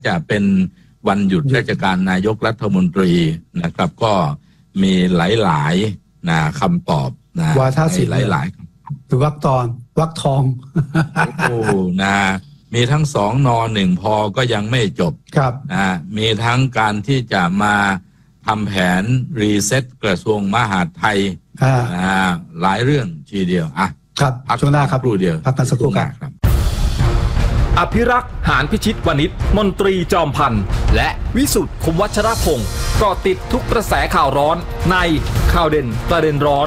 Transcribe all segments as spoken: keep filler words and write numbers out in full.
จะเป็นวันหยุดราชการนายกรัฐมนตรีนะครับก็มีหลายๆนะคำตอบนะวาทศิลป์หลายๆหรือวรรคตอนวรรคทองโอ้นะมีทั้งสองนอหนึ่งพอก็ยังไม่จบครับนะมีทั้งการที่จะมาทำแผนรีเซ็ตกระทรวงมหาดไทยนะหลายเรื่องทีเดียวอ่ะครับช่วงหน้าครับครู่เดียวพักกันสักครู่ครับอภิรักษ์หานพิชิตวณิชมนตรีจอมพันธ์และวิสุทธิ์คมวัชรพงศ์ก็ติดทุกกระแสข่าวร้อนในข่าวเด่นประเด็นร้อน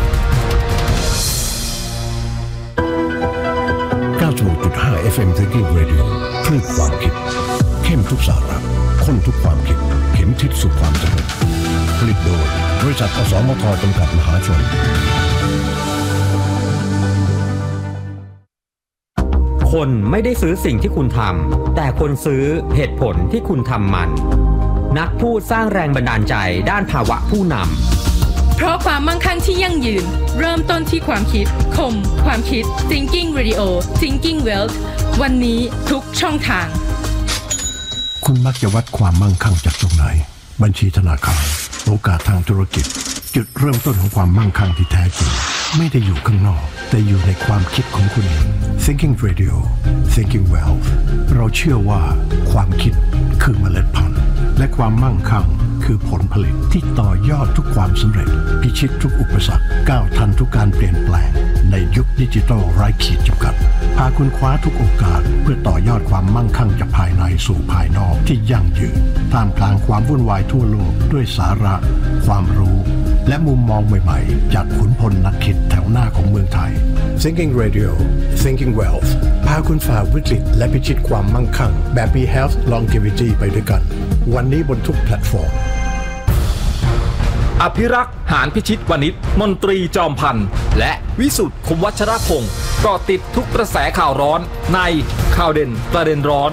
เก้าสิบหกจุดห้า เอฟ เอ็ม Thinking Radio คลื่นความคิดเข้มทุกสาระข้นทุกความคิดเข็มทิศสู่ความสำเร็จผลิตโดยบริษัทอสมทจำกัดมหาชนคนไม่ได้ซื้อสิ่งที่คุณทำแต่คนซื้อเหตุผลที่คุณทำมันนักพูดสร้างแรงบันดาลใจด้านภาวะผู้นำเพราะความมั่งคั่งที่ยั่งยืนเริ่มต้นที่ความคิดคมความคิด Thinking Radio Thinking Wealth วันนี้ทุกช่องทางคุณมักจะวัดความมั่งคั่งจากตรงไหนบัญชีธนาคารโอกาสทางธุรกิจจุดเริ่มต้นของความมั่งคั่งที่แท้จริงไม่ได้อยู่ข้างนอกแต่อยู่ในความคิดของคุณเอง Thinking Radio Thinking Wealth เราเชื่อว่าความคิดคือเมล็ดพันธุ์และความมั่งคั่งคือผลผลิตที่ต่อยอดทุกความสำเร็จพิชิตทุกอุปสรรคก้าวทันทุกการเปลี่ยนแปลงในยุคดิจิทัลไร้ขีดจำกัดพาคุณคว้าทุกโอกาสเพื่อต่อยอดความมั่งคั่งจากภายในสู่ภายนอกที่ยั่งยืนท่ามกลางความวุ่นวายทั่วโลกด้วยสาระความรู้และมุมมองใหม่ๆจากขุนพลนักคิดแถวหน้าของเมืองไทย Thinking Radio Thinking Wealth พาคุณฝ่าวิกฤตและพิชิตความมั่งคั่งแบบมี Health Longevity ไปด้วยกันวันนี้บนทุกแพลตฟอร์มอภิรักษ์หานพิชิตวณิชมนตรีจอมพันธ์และวิสุทธิ์คมวัชรพงศ์ก็ติดทุกกระแสข่าวร้อนในข่าวเด่นประเด็นร้อน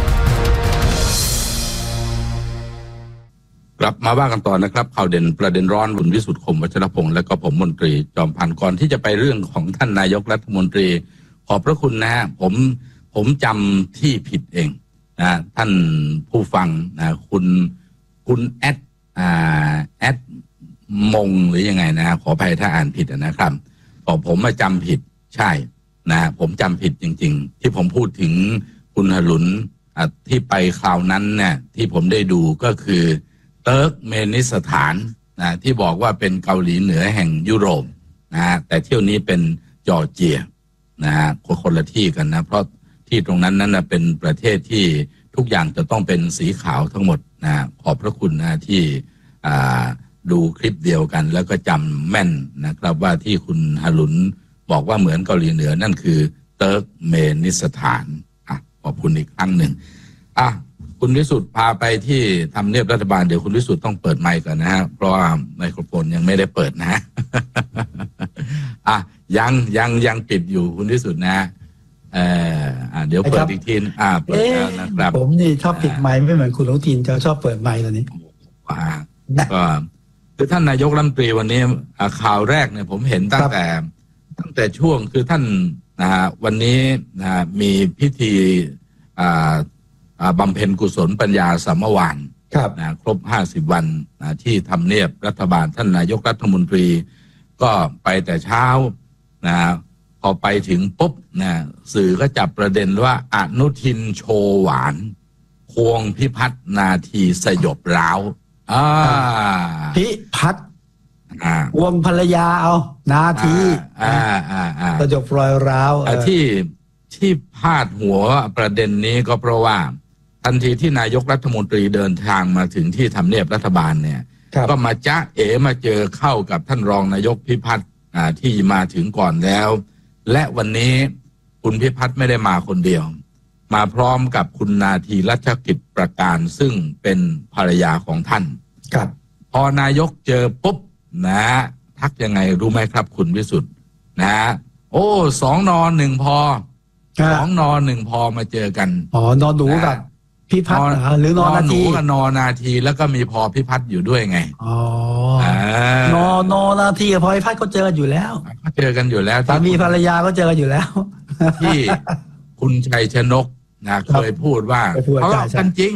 กลับมาว่ากันต่อนะครับข่าวเด่นประเด็นร้อนคุณวิสุทธิ์คมวัชรพงศ์และก็ผมมนตรีจอมพันธ์ก่อนที่จะไปเรื่องของท่านนายกรัฐมนตรีขอบพระคุณนะฮะผมผมจำที่ผิดเองนะท่านผู้ฟังนะคุณคุณแอดอ่าแอดมงหรือยังไงนะขออภัยถ้าอ่านผิดนะครับบอกผมมาจำผิดใช่นะผมจำผิดจริงๆที่ผมพูดถึงคุณหลุนที่ไปคราวนั้นเนี่ยที่ผมได้ดูก็คือเติร์กเมนิสถานนะที่บอกว่าเป็นเกาหลีเหนือแห่งยุโรปนะแต่เที่ยวนี้เป็นจอร์เจียนะฮะคนละที่กันนะเพราะที่ตรงนั้นนั้นนะเป็นประเทศที่ทุกอย่างจะต้องเป็นสีขาวทั้งหมดนะขอบพระคุณนะที่อ่าดูคลิปเดียวกันแล้วก็จำแม่นนะครับว่าที่คุณฮารุนบอกว่าเหมือนเกาหลีเหนือนั่นคือเติร์กเมนิสถานอ่ะขอบคุณอีกครั้งหนึ่งอ่ะคุณวิสุทธ์พาไปที่ทำเนียบรัฐบาลเดี๋ยวคุณวิสุทธ์ต้องเปิดไมค์ก่อนนะฮะเพราะว่าไมโครโฟนยังไม่ได้เปิดนะอ่ะยังยังยังปิดอยู่คุณวิสุทธ์นะเอออ่ะเดี๋ยวเปิดอีกทีอ่ะเปิดแล้วนะครับผมนี่ชอบปิดไมค์ไม่เหมือนคุณลุงทินจะชอบเปิดไมค์ตอนนี้อ่าก็คือท่านนายกรัฐมนตรีวันนี้ข่าวแรกเนี่ยผมเห็นตั้งแต่ตั้งแต่ช่วงคือท่านนะฮะวันนี้นะมีพิธีอ่าบำเพ็ญกุศลปัญญาสามวานนะครบห้าสิบวันนะที่ทำเนียบรัฐบาลท่านนายกรัฐมนตรีก็ไปแต่เช้านะพอไปถึงปุ๊บนะสื่อก็จับประเด็นว่าอนุทินโชว์หวานควงพิพัฒน์นาทีสยบร้าวอ่าพิพัฒน์วงภรรยาเอานาทีอ่าอ่าอ่าสยบรอยร้าวที่ที่พาดหัวประเด็นนี้ก็เพราะว่าทันทีที่นายกรัฐมนตรีเดินทางมาถึงที่ทำเนียบรัฐบาลเนี่ยก็มาจ๊ะเอ๋มาเจอเข้ากับท่านรองนายกพิพัฒน์ที่มาถึงก่อนแล้วและวันนี้คุณพิพัฒน์ไม่ได้มาคนเดียวมาพร้อมกับคุณนาทีรัชกิจประการซึ่งเป็นภรรยาของท่านครับพอนายกเจอปุ๊บนะทักยังไงรู้ไหมครับคุณวิสุทธ์นะโอ้สองนอนหนึ่งพอสองนอนหนึ่งพอมาเจอกันอ๋อนอนหนูกับพิพัฒน์หรือนอนนาทีหนูกับนอนนาทีแล้วก็มีพอพิพัฒน์อยู่ด้วยไงอ๋อนอนอนาทีกับพอพิพัฒน์ก็เจอกันอยู่แล้วก็เจอกันอยู่แล้วสามีภรรยาก็เจอกันอยู่แล้วที่คุณชัยชนกนะเคยพูดว่าเขากันจริง